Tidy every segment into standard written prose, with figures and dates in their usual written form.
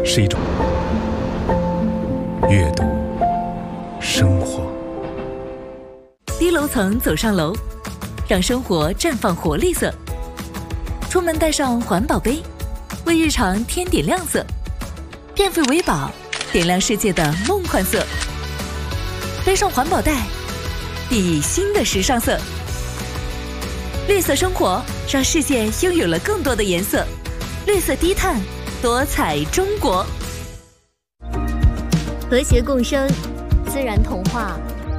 是一种阅读生活。 低楼层走上楼，让生活绽放活力色。出门带上环保杯，为日常添点亮色。变废为宝，点亮世界的梦幻色。背上环保袋，熠熠新的时尚色。绿色生活，让世界拥有了更多的颜色。绿色低碳，多彩中国。 和谐共生，自然童话。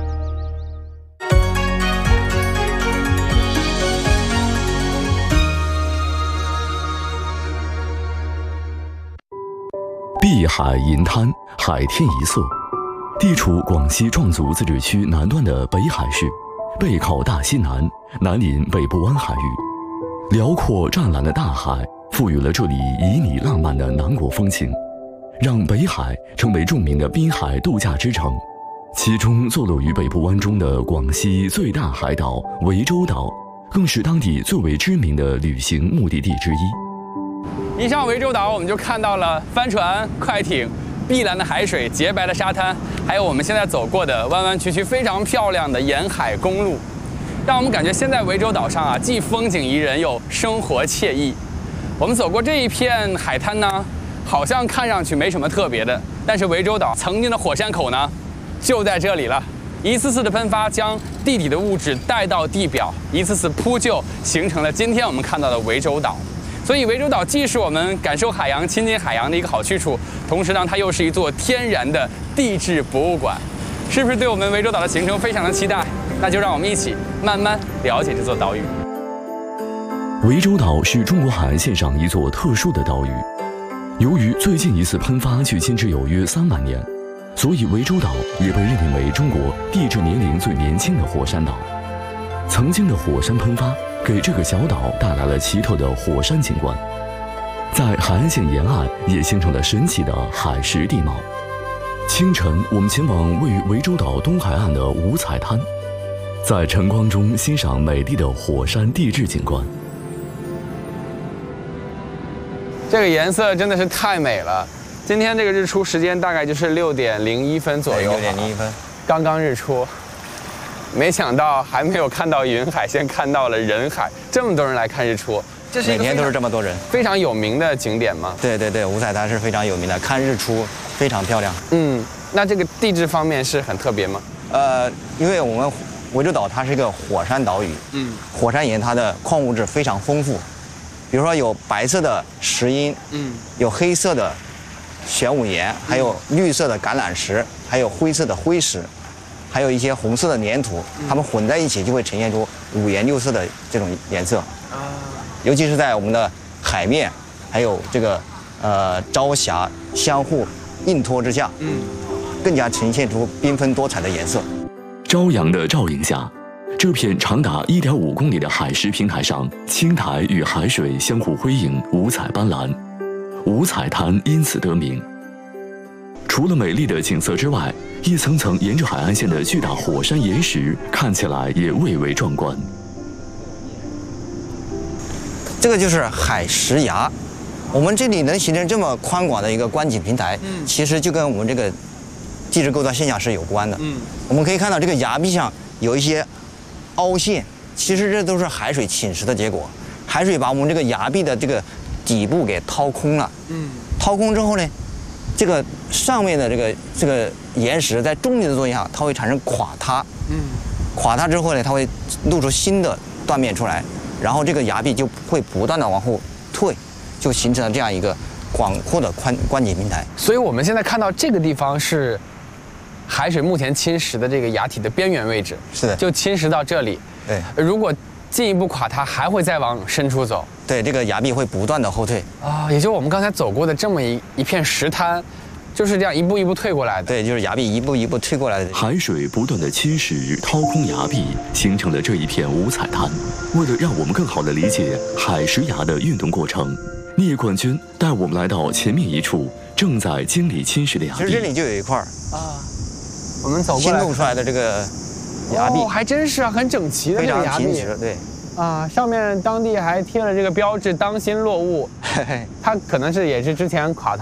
碧海银滩，海天一色。地处广西壮族自治区南端的北海市，背靠大西南，南临北部湾海域。辽阔湛蓝的大海赋予了这里旖旎浪漫的南国风情，让北海成为著名的滨海度假之城。其中坐落于北部湾中的广西最大海岛涠洲岛，更是当地最为知名的旅行目的地之一。 一上涠洲岛，我们就看到了帆船、快艇、碧蓝的海水、洁白的沙滩，还有我们现在走过的弯弯曲曲、非常漂亮的沿海公路，让我们感觉现在涠洲岛上啊，既风景宜人，又生活惬意。我们走过这一片海滩呢，好像看上去没什么特别的，但是涠洲岛曾经的火山口呢，就在这里了。一次次的喷发将地底的物质带到地表，一次次铺就，形成了今天我们看到的涠洲岛。所以涠洲岛既是我们感受海洋、亲近海洋的一个好去处，同时呢，它又是一座天然的地质博物馆。是不是对我们涠洲岛的行程非常的期待？那就让我们一起慢慢了解这座岛屿。 涠洲岛是中国海岸线上一座特殊的岛屿，由于最近一次喷发距今只有约3万年，所以涠洲岛也被认定为中国地质年龄最年轻的火山岛。曾经的火山喷发给这个小岛带来了奇特的火山景观，在海岸线沿岸也形成了神奇的海蚀地貌。清晨，我们前往位于涠洲岛东海岸的五彩滩，在晨光中欣赏美丽的火山地质景观。 这个颜色真的是太美了。今天这个日出时间大概就是6点01分左右，6点01分，刚刚日出。没想到还没有看到云海，先看到了人海，这么多人来看日出，这是每天都是这么多人， 非常有名的景点吗？ 对对对，五彩滩是非常有名的，看日出非常漂亮。 那这个地质方面是很特别吗？ 因为我们涠洲岛它是一个火山岛屿，火山岩它的矿物质非常丰富，比如说有白色的石英，有黑色的玄武岩，还有绿色的橄榄石，还有灰色的灰石。还有一些红色的粘土，它们混在一起就会呈现出5颜6色的这种颜色。尤其是在我们的海面，还有这个朝霞相互映托之下，更加呈现出缤纷多彩的颜色。 朝阳的照映下，这片长达1.5公里的海蚀平台上，青苔与海水相互辉映，五彩斑斓，五彩滩因此得名。除了美丽的景色之外，一层层沿着海岸线的巨大火山岩石看起来也蔚为壮观。 这个就是海蚀崖，我们这里能形成这么宽广的一个观景平台，其实就跟我们这个地质构造现象是有关的。我们可以看到这个崖壁上有一些凹陷，其实这都是海水侵蚀的结果。海水把我们这个崖壁的这个底部给掏空了。掏空之后呢，这个上面的这个岩石在重力的作用下，它会产生垮塌。垮塌之后呢，它会露出新的断面出来，然后这个崖壁就会不断的往后退，就形成了这样一个广阔的观景平台。 所以我们现在看到这个地方是海水目前侵蚀的这个崖体的边缘位置。 是的， 就侵蚀到这里。 对， 如果进一步垮塌，还会再往深处走。 对，这个崖壁会不断的后退。 也就是我们刚才走过的这么一片石滩，就是这样一步一步退过来的。 对，就是崖壁一步一步退过来的。 海水不断的侵蚀、掏空崖壁，形成了这一片五彩滩。为了让我们更好的理解海蚀崖的运动过程，聂冠军带我们来到前面一处正在经历侵蚀的崖壁。 其实这里就有一块我们走过来新弄出来的这个崖壁， 还真是很整齐的这个崖壁， 非常平直。对。 上面当地还贴了这个标志，当心落物。它可能也是之前垮塌